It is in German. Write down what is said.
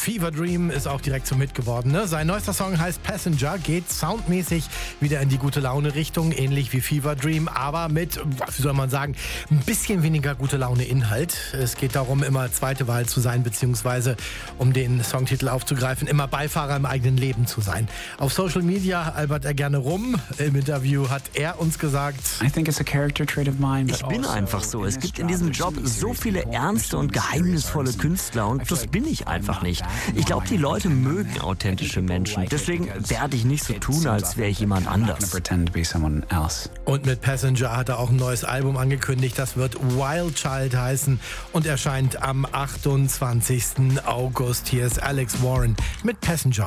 Fever Dream ist auch direkt zum Hit geworden. Ne? Sein neuester Song heißt Passenger, geht soundmäßig wieder in die gute Laune Richtung, ähnlich wie Fever Dream, aber mit, wie soll man sagen, ein bisschen weniger gute Laune Inhalt. Es geht darum, immer zweite Wahl zu sein, beziehungsweise, um den Songtitel aufzugreifen, immer Beifahrer im eigenen Leben zu sein. Auf Social Media albert er gerne rum. Im Interview hat er uns gesagt: Ich bin einfach so. Es gibt in diesem Job so viele ernste und geheimnisvolle Künstler und das bin ich einfach nicht. Ich glaube, die Leute mögen authentische Menschen. Deswegen werde ich nicht so tun, als wäre ich jemand anders. Und mit Passenger hat er auch ein neues Album angekündigt. Das wird Wild Child heißen und erscheint am 28. August. Hier ist Alex Warren mit Passenger.